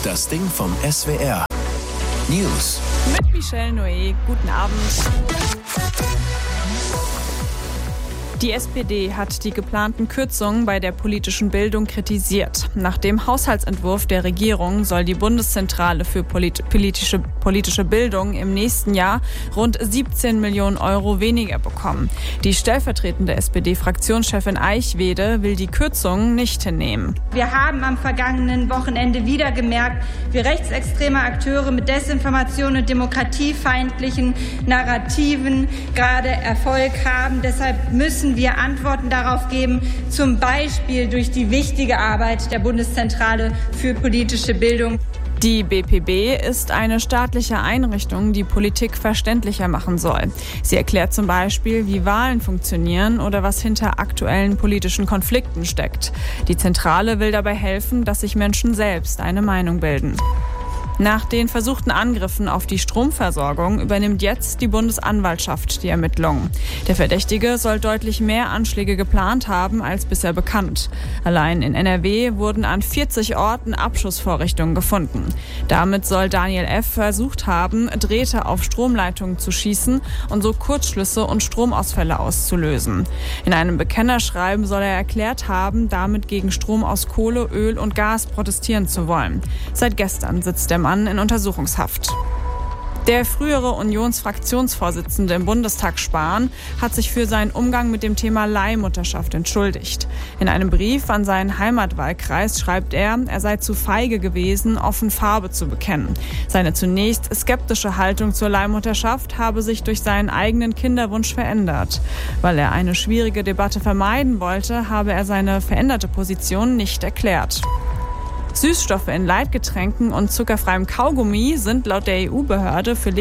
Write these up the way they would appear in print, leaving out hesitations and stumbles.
Das Ding vom SWR. News. Mit Michelle Noé. Guten Abend. Die SPD hat die geplanten Kürzungen bei der politischen Bildung kritisiert. Nach dem Haushaltsentwurf der Regierung soll die Bundeszentrale für politische Bildung im nächsten Jahr rund 17 Millionen Euro weniger bekommen. Die stellvertretende SPD-Fraktionschefin Eichwede will die Kürzungen nicht hinnehmen. Wir haben am vergangenen Wochenende wieder gemerkt, wie rechtsextreme Akteure mit Desinformation und demokratiefeindlichen Narrativen gerade Erfolg haben. Deshalb müssen wir Antworten darauf geben, zum Beispiel durch die wichtige Arbeit der Bundeszentrale für politische Bildung. Die BPB ist eine staatliche Einrichtung, die Politik verständlicher machen soll. Sie erklärt zum Beispiel, wie Wahlen funktionieren oder was hinter aktuellen politischen Konflikten steckt. Die Zentrale will dabei helfen, dass sich Menschen selbst eine Meinung bilden. Nach den versuchten Angriffen auf die Stromversorgung übernimmt jetzt die Bundesanwaltschaft die Ermittlungen. Der Verdächtige soll deutlich mehr Anschläge geplant haben als bisher bekannt. Allein in NRW wurden an 40 Orten Abschussvorrichtungen gefunden. Damit soll Daniel F. versucht haben, Drähte auf Stromleitungen zu schießen und so Kurzschlüsse und Stromausfälle auszulösen. In einem Bekennerschreiben soll er erklärt haben, damit gegen Strom aus Kohle, Öl und Gas protestieren zu wollen. Seit gestern sitzt der Mann in Untersuchungshaft. Der frühere Unionsfraktionsvorsitzende im Bundestag Spahn hat sich für seinen Umgang mit dem Thema Leihmutterschaft entschuldigt. In einem Brief an seinen Heimatwahlkreis schreibt er sei zu feige gewesen, offen Farbe zu bekennen. Seine zunächst skeptische Haltung zur Leihmutterschaft habe sich durch seinen eigenen Kinderwunsch verändert. Weil er eine schwierige Debatte vermeiden wollte, habe er seine veränderte Position nicht erklärt. Süßstoffe in Leitgetränken und zuckerfreiem Kaugummi sind laut der EU-Behörde für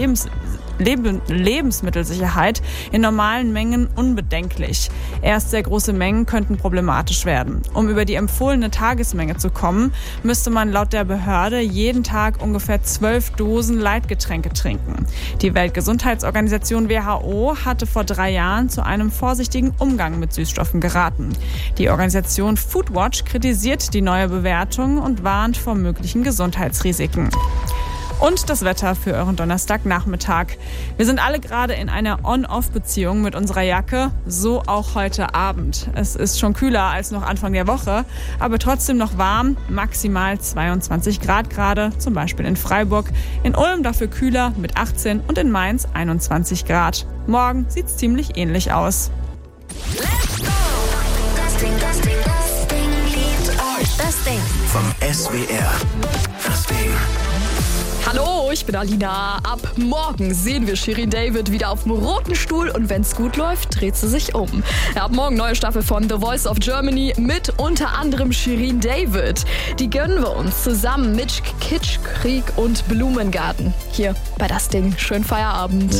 Lebensmittelsicherheit in normalen Mengen unbedenklich. Erst sehr große Mengen könnten problematisch werden. Um über die empfohlene Tagesmenge zu kommen, müsste man laut der Behörde jeden Tag ungefähr 12 Dosen Leitgetränke trinken. Die Weltgesundheitsorganisation WHO hatte vor 3 Jahren zu einem vorsichtigen Umgang mit Süßstoffen geraten. Die Organisation Foodwatch kritisiert die neue Bewertung und warnt vor möglichen Gesundheitsrisiken. Und das Wetter für euren Donnerstagnachmittag. Wir sind alle gerade in einer On-Off-Beziehung mit unserer Jacke, so auch heute Abend. Es ist schon kühler als noch Anfang der Woche, aber trotzdem noch warm, maximal 22 Grad gerade, zum Beispiel in Freiburg. In Ulm dafür kühler mit 18 und in Mainz 21 Grad. Morgen sieht's ziemlich ähnlich aus. Das Ding vom SWR. Das Ding. Hallo, ich bin Alina. Ab morgen sehen wir Shirin David wieder auf dem roten Stuhl und wenn's gut läuft, dreht sie sich um. Ab morgen neue Staffel von The Voice of Germany mit unter anderem Shirin David. Die gönnen wir uns zusammen mit Kitschkrieg und Blumengarten. Hier bei Das Ding. Schönen Feierabend.